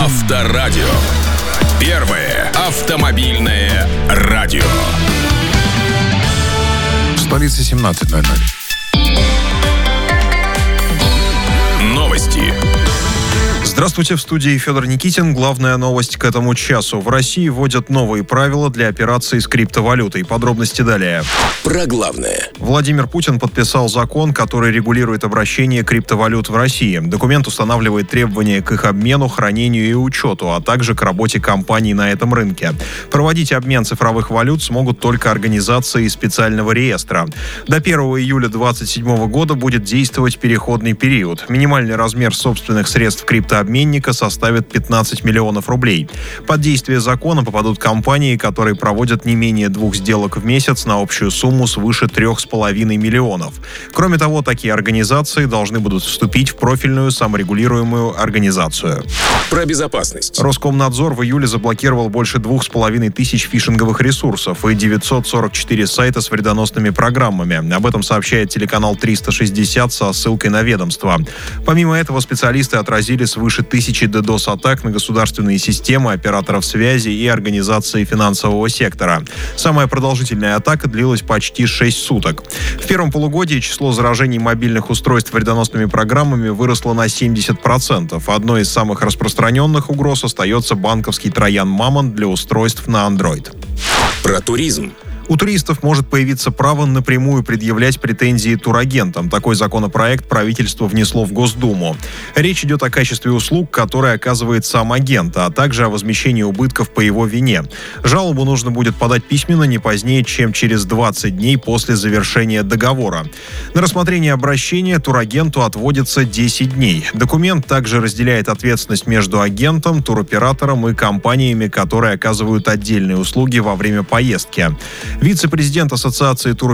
Авторадио. Первое автомобильное радио. В столице 17:00. Новости. Здравствуйте, в студии Федор Никитин. Главная новость к этому часу. В России вводят новые правила для операций с криптовалютой. Подробности далее. Про главное. Владимир Путин подписал закон, который регулирует обращение криптовалют в России. Документ устанавливает требования к их обмену, хранению и учету, а также к работе компаний на этом рынке. Проводить обмен цифровых валют смогут только организации из специального реестра. До 1 июля 2027 года будет действовать переходный период. Минимальный размер собственных средств криптообменника составит 15 миллионов рублей. Под действие закона попадут компании, которые проводят не менее 2 сделок в месяц на общую сумму свыше 3,5 миллионов. Кроме того, такие организации должны будут вступить в профильную саморегулируемую организацию. Про безопасность. Роскомнадзор в июле заблокировал больше 2500 фишинговых ресурсов и 944 сайта с вредоносными программами. Об этом сообщает телеканал 360 со ссылкой на ведомство. Помимо этого, специалисты отразили свыше 1000 DDoS-атак на государственные системы, операторов связи и организации финансового сектора. Самая продолжительная атака длилась почти 6 суток. В первом полугодии число заражений мобильных устройств вредоносными программами выросло на 70%. Одной из самых распространенных угроз остается банковский троян Mammon для устройств на Android. Про туризм. У туристов может появиться право напрямую предъявлять претензии турагентам. Такой законопроект правительство внесло в Госдуму. Речь идет о качестве услуг, которые оказывает сам агент, а также о возмещении убытков по его вине. Жалобу нужно будет подать письменно не позднее, чем через 20 дней после завершения договора. На рассмотрение обращения турагенту отводится 10 дней. Документ также разделяет ответственность между агентом, туроператором и компаниями, которые оказывают отдельные услуги во время поездки. Вице-президент Ассоциации туроператоров